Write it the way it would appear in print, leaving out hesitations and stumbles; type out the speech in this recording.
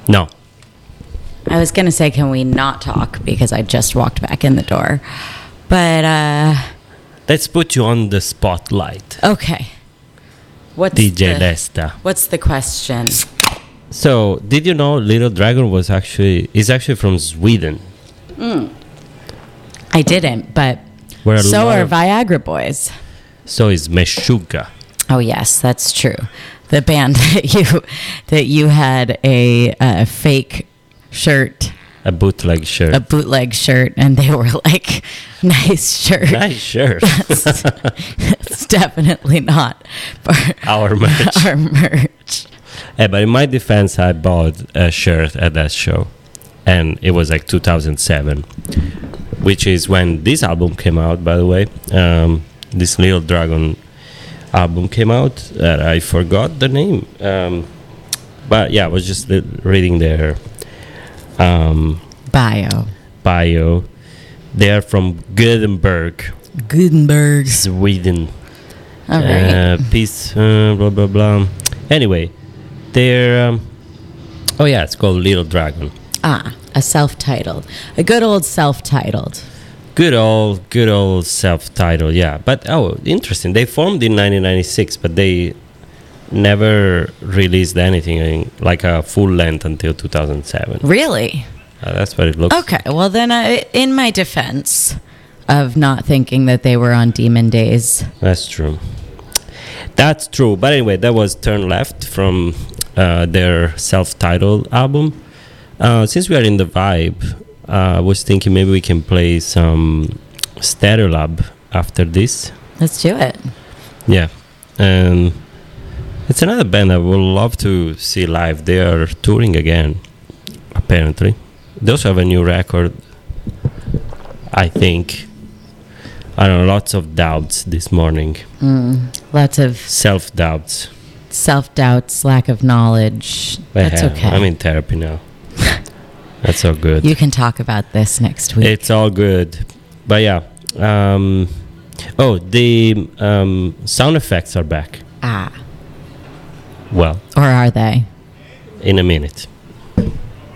No. I was going to say, can we not talk? Because I just walked back in the door. But, Let's put you on the spotlight. okay. What's DJ Lesta. What's the question? So, did you know Little Dragon is actually from Sweden? I didn't, but Where a so lot are of- Viagra Boys. So is Meshuggah. Oh yes, that's true. The band that you had a fake shirt, A bootleg shirt. a bootleg shirt, and they were like, nice shirt. Nice shirt. It's definitely not for Our merch. our merch. But in my defense, I bought a shirt at that show. And it was like 2007. Which is when this album came out, by the way. This Little Dragon album came out. I forgot the name. But yeah, I was just reading their bio. They are from Gothenburg, Gutenberg. Sweden. All right. Peace, blah, blah, blah. Anyway, they're... oh yeah, it's called Little Dragon. A self-titled. A good old self-titled. Good old self-titled, yeah. But, interesting. They formed in 1996, but they never released anything like a full length until 2007. Really? That's what it looks like. Okay, well then, in my defense of not thinking that they were on Demon Days. That's true. That's true. But anyway, that was Turn Left from their self-titled album. Since we are in the vibe, I was thinking maybe we can play some Stereolab after this. Let's do it. Yeah. And it's another band I would love to see live. They are touring again, apparently. They also have a new record, I think. I don't know, lots of doubts this morning. Lots of Self-doubts. self-doubts, lack of knowledge. That's okay. I'm in therapy now. That's all good. You can talk about this next week. It's all good. But yeah. The sound effects are back. Ah. Well, Or are they? in a minute.